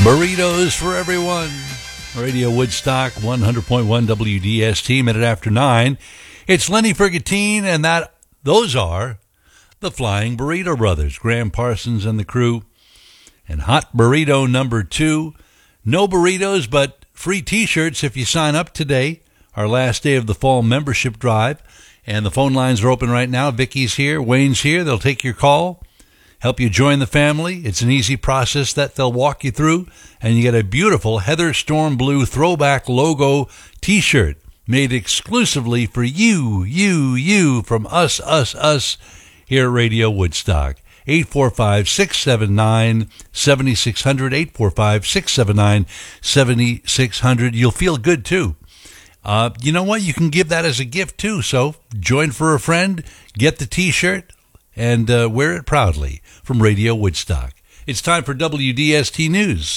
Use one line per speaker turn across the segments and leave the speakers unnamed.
Burritos for everyone. Radio Woodstock, 100.1 WDST, minute after 9. It's Lenny Fergantine, and those are the Flying Burrito Brothers, Graham Parsons and the crew. And hot burrito number 2. No burritos, but free T-shirts if you sign up today. Our last day of the fall membership drive. And the phone lines are open right now. Vicky's here. Wayne's here. They'll take your call, help you join the family. It's an easy process that they'll walk you through. And you get a beautiful Heather Storm Blue throwback logo T-shirt made exclusively for you, from us here at Radio Woodstock. 845-679-7600, 845-679-7600. You'll feel good, too. You know what? You can give that as a gift, too. So join for a friend, get the T-shirt, and wear it proudly from Radio Woodstock. It's time for WDST News.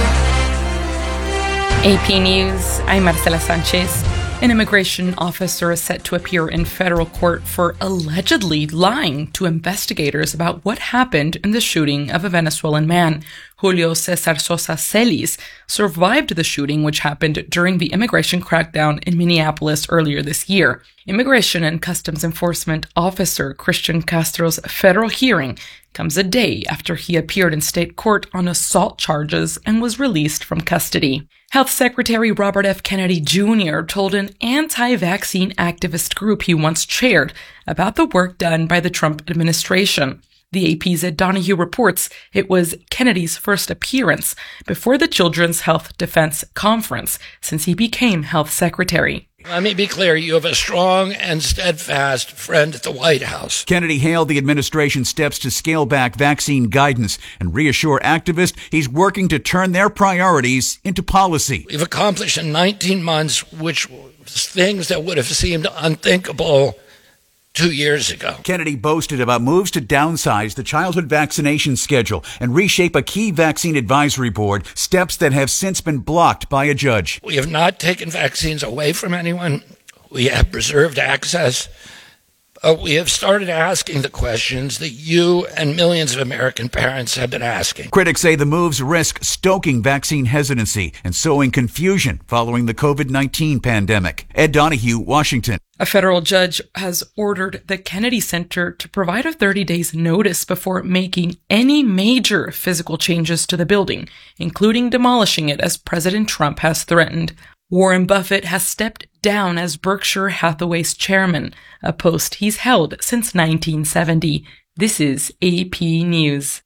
AP News, I'm Marcela Sanchez. An immigration officer is set to appear in federal court for allegedly lying to investigators about what happened in the shooting of a Venezuelan man. Julio Cesar Sosa Celis survived the shooting, which happened during the immigration crackdown in Minneapolis earlier this year. Immigration and Customs Enforcement Officer Christian Castro's federal hearing comes a day after he appeared in state court on assault charges and was released from custody. Health Secretary Robert F. Kennedy Jr. told an anti-vaccine activist group he once chaired about the work done by the Trump administration. The AP's Ed Donahue reports it was Kennedy's first appearance before the Children's Health Defense Conference since he became health secretary.
Let me be clear, you have a strong and steadfast friend at the White House.
Kennedy hailed the administration's steps to scale back vaccine guidance and reassure activists he's working to turn their priorities into policy.
We've accomplished in 19 months things that would have seemed unthinkable 2 years ago.
Kennedy boasted about moves to downsize the childhood vaccination schedule and reshape a key vaccine advisory board, steps that have since been blocked by a judge.
We have not taken vaccines away from anyone. We have preserved access. We have started asking the questions that you and millions of American parents have been asking.
Critics say the moves risk stoking vaccine hesitancy and sowing confusion following the COVID-19 pandemic. Ed Donahue, Washington.
A federal judge has ordered the Kennedy Center to provide a 30 days notice before making any major physical changes to the building, including demolishing it as President Trump has threatened. Warren Buffett has stepped down as Berkshire Hathaway's chairman, a post he's held since 1970. This is AP News.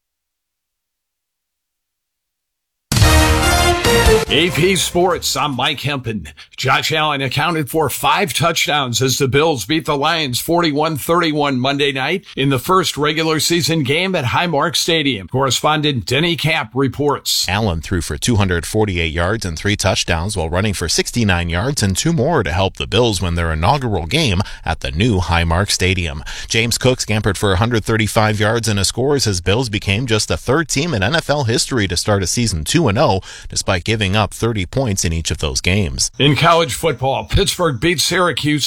AP Sports, I'm Mike Hempen. Josh Allen accounted for 5 touchdowns as the Bills beat the Lions 41-31 Monday night in the first regular season game at Highmark Stadium. Correspondent Denny Cap reports.
Allen threw for 248 yards and 3 touchdowns while running for 69 yards and 2 more to help the Bills win their inaugural game at the new Highmark Stadium. James Cook scampered for 135 yards and a score as his Bills became just the 3rd team in NFL history to start a season 2-0, despite giving up 30 points in each of those games.
In college football, Pittsburgh beat Syracuse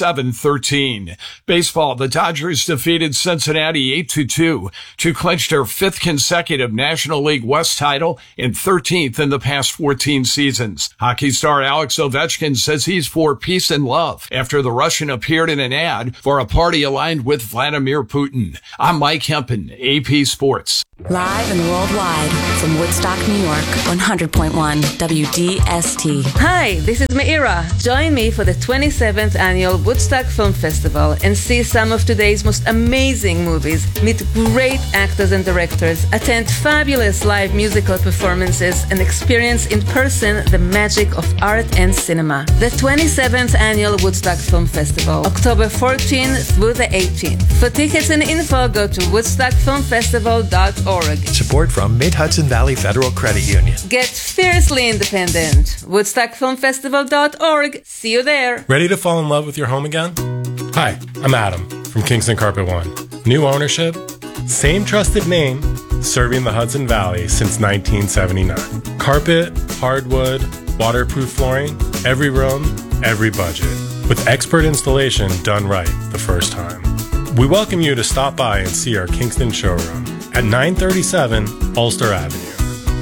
27-13. Baseball, the Dodgers defeated Cincinnati 8-2 to clinch their 5th consecutive National League West title and 13th in the past 14 seasons. Hockey star Alex Ovechkin says he's for peace and love after the Russian appeared in an ad for a party aligned with Vladimir Putin. I'm Mike Hempen, AP Sports.
Live and worldwide from Woodstock, New York, 100.1 WDST.
Hi, this is Meira. Join me for the 27th annual Woodstock Film Festival and see some of today's most amazing movies, meet great actors and directors, attend fabulous live musical performances, and experience in person the magic of art and cinema. The 27th annual Woodstock Film Festival, October 14th through the 18th. For tickets and info, go to woodstockfilmfestival.org.
Support from Mid-Hudson Valley Federal Credit Union.
Get fiercely independent. WoodstockFilmFestival.org. See you there.
Ready to fall in love with your home again? Hi, I'm Adam from Kingston Carpet One. New ownership, same trusted name, serving the Hudson Valley since 1979. Carpet, hardwood, waterproof flooring, every room, every budget. With expert installation done right the first time. We welcome you to stop by and see our Kingston showroom at 937 Ulster Avenue.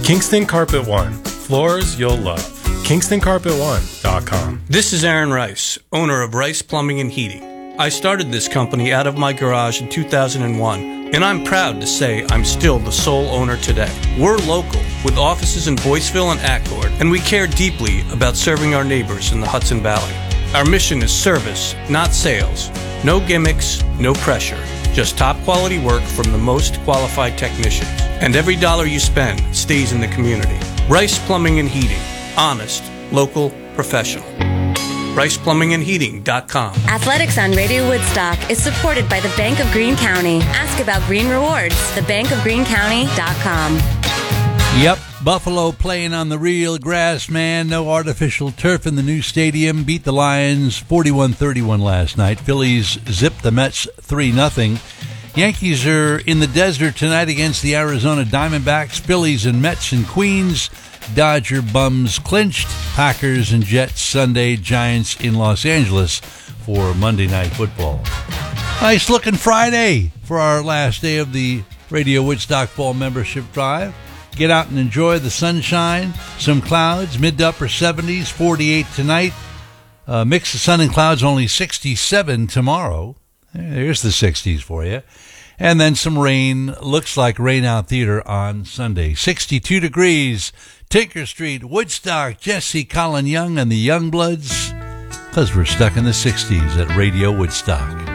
Kingston Carpet One. Floors you'll love. KingstonCarpet1.com.
This is Aaron Rice, owner of Rice Plumbing and Heating. I started this company out of my garage in 2001, and I'm proud to say I'm still the sole owner today. We're local, with offices in Boyceville and Accord, and we care deeply about serving our neighbors in the Hudson Valley. Our mission is service, not sales. No gimmicks, no pressure. Just top quality work from the most qualified technicians. And every dollar you spend stays in the community. Rice Plumbing and Heating. Honest, local, professional. RicePlumbingandHeating.com.
Athletics on Radio Woodstock is supported by the Bank of Greene County. Ask about Green Rewards. TheBankofGreeneCounty.com.
Yep, Buffalo playing on the real grass, man. No artificial turf in the new stadium. Beat the Lions 41-31 last night. Phillies zipped the Mets 3-0. Yankees are in the desert tonight against the Arizona Diamondbacks. Phillies and Mets in Queens. Dodger bums clinched. Packers and Jets Sunday. Giants in Los Angeles for Monday Night Football. Nice looking Friday for our last day of the Radio Woodstock Fall Membership Drive. Get out and enjoy the sunshine, some clouds, mid to upper 70s, 48 tonight. Mix of sun and clouds, only 67 tomorrow. There's the 60s for you. And then some rain, looks like Rain Out Theater on Sunday. 62 degrees, Tinker Street, Woodstock, Jesse, Colin Young, and the Youngbloods, because we're stuck in the 60s at Radio Woodstock.